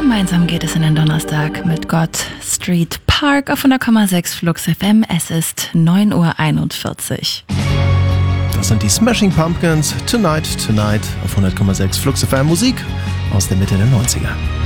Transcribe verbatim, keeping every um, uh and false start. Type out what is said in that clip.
Gemeinsam geht es in den Donnerstag mit Gott Street Park auf hundert Komma sechs Flux F M. Es ist neun Uhr einundvierzig. Das sind die Smashing Pumpkins, Tonight, Tonight auf hundert Komma sechs Flux F M. Musik aus der Mitte der neunziger.